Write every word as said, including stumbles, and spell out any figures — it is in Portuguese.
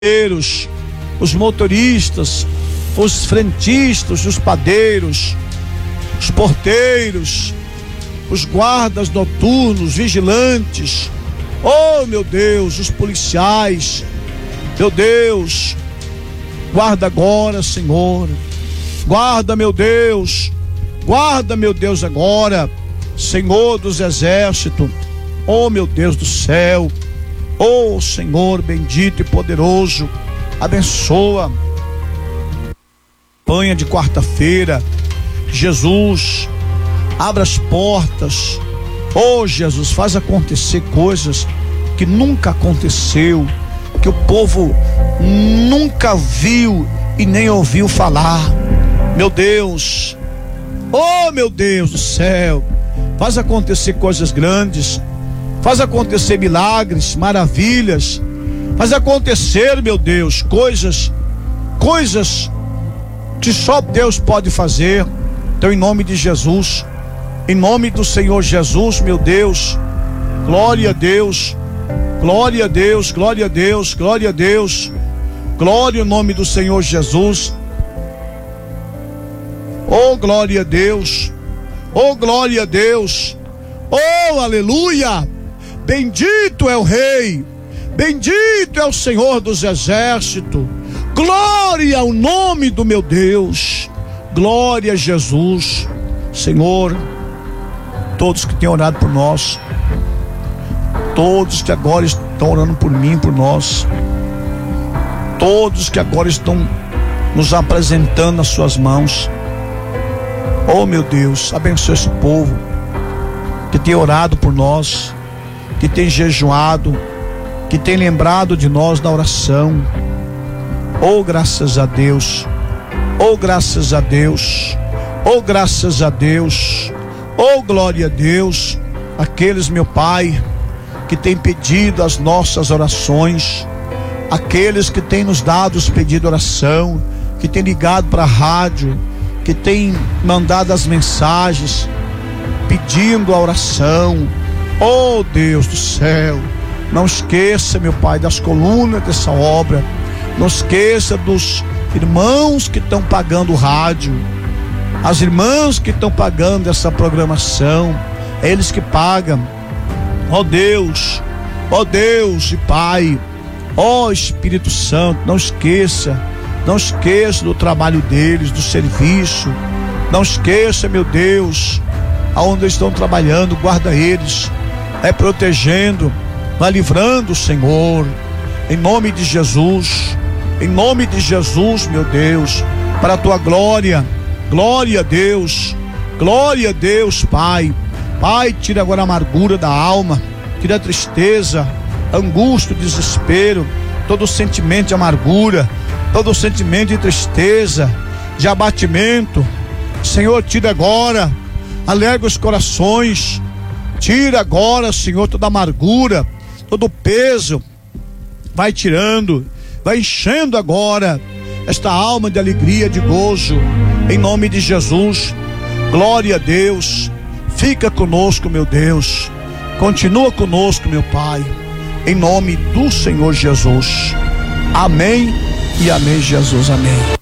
os motoristas, os frentistas, os padeiros, os porteiros, os guardas noturnos, vigilantes, oh meu Deus, os policiais, meu Deus, guarda agora, Senhor, guarda, meu Deus, guarda, meu Deus, agora, Senhor dos exércitos, oh meu Deus do céu, oh Senhor bendito e poderoso, abençoa campanha de quarta-feira, Jesus, abra as portas, oh Jesus, faz acontecer coisas que nunca aconteceu, que o povo nunca viu e nem ouviu falar, meu Deus, oh meu Deus do céu, faz acontecer coisas grandes, faz acontecer milagres, maravilhas, faz acontecer, meu Deus, coisas, coisas que só Deus pode fazer. Então, em nome de Jesus, em nome do Senhor Jesus, meu Deus, glória a Deus, glória a Deus, glória a Deus, glória a Deus, glória ao nome do Senhor Jesus, oh glória a Deus, oh glória a Deus, oh aleluia. Bendito é o Rei, bendito é o Senhor dos exércitos, glória ao nome do meu Deus, glória a Jesus. Senhor, todos que têm orado por nós, todos que agora estão orando por mim, por nós, todos que agora estão nos apresentando nas suas mãos, oh meu Deus, abençoa esse povo que tem orado por nós, que tem jejuado, que tem lembrado de nós na oração. Oh, graças a Deus, oh, graças a Deus, oh, graças a Deus, oh, glória a Deus. Aqueles, meu Pai, que tem pedido as nossas orações, aqueles que têm nos dado os pedidos de oração, que tem ligado para a rádio, que tem mandado as mensagens, pedindo a oração. Oh Deus do céu, não esqueça, meu Pai, das colunas dessa obra, não esqueça dos irmãos que estão pagando o rádio, as irmãs que estão pagando essa programação, é eles que pagam. Oh Deus, oh Deus e Pai, oh Espírito Santo, não esqueça, não esqueça do trabalho deles, do serviço, não esqueça, meu Deus, aonde eles estão trabalhando, guarda eles, é protegendo, vai livrando, Senhor, em nome de Jesus, em nome de Jesus, meu Deus, para a tua glória, glória a Deus, glória a Deus, Pai, Pai, tira agora a amargura da alma, tira a tristeza, angústia, desespero, todo sentimento de amargura, todo sentimento de tristeza, de abatimento, Senhor, tira agora, alegre os corações, tira agora, Senhor, toda amargura, todo peso, vai tirando, vai enchendo agora esta alma de alegria, de gozo, em nome de Jesus. Glória a Deus, fica conosco, meu Deus, continua conosco, meu Pai, em nome do Senhor Jesus. Amém e amém, Jesus, amém.